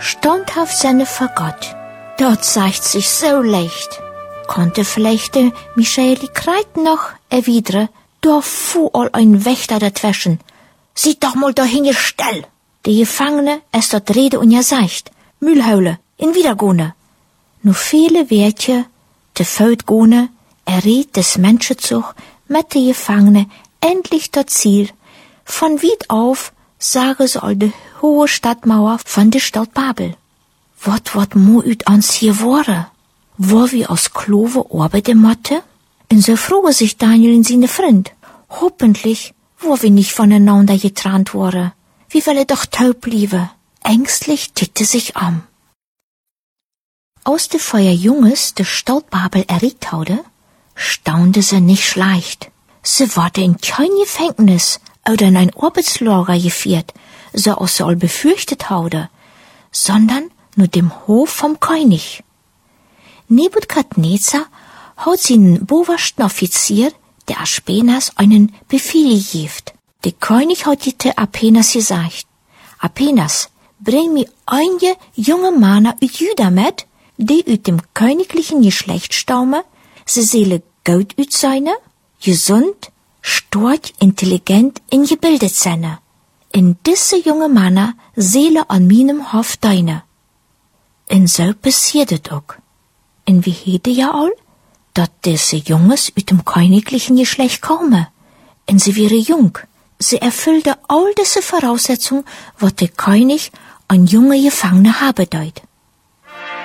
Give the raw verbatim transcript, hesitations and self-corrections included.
standhaft seine vor Gott. Dort zeigt sich so leicht. Konnte vielleicht der Michaeli Kreit noch erwidern, da fuhr all ein Wächter dazwischen. Sieht doch mal dahin ihr Stell. Die Gefangene ist dort rede und ja seicht. Mühlhaule, in Wiedergone. Nur viele Wärtje, te Feut gone, erriet des Menschenzug mit de Gefangene endlich dort Ziel. Von weit auf sage sie all de hohe Stadtmauer von de Stadt Babel. Wat wat mo üt ans hier wore? Wo wir aus Klove arbeite motte? Und so frohe sich Daniel in seine Freund. Hoffentlich, wo wir nicht voneinander getrennt wore. Wie will er doch taub bliebe? Ängstlich tickte sich um. Aus de Feuer Junges de Stadt Babel erregt haude, staunte sie nicht schleicht. Sie wurde in kein Gefängnis oder in ein Arbeitslager geführt, so als sie all befürchtet haude, sondern nur dem Hof vom König. Nebukadnezar hat seinen obersten Offizier, der Aspenas, einen Befehl gegeben. Der König hat jete Apenas gesagt, Apenas, bring mir einige junge Männer aus Juda mit, die aus dem königlichen Geschlecht stammen, sie seele gut ut seine, gesund, stark, intelligent und gebildet seine. In diese junge Männer seele an meinem Hof deine. Und so passiert es auch. Und wie hätte ja all, dat diese Junges aus dem königlichen Geschlecht kommen. Und sie wäre jung. Sie erfüllte all diese Voraussetzungen, was der König an junge Gefangene habe deut.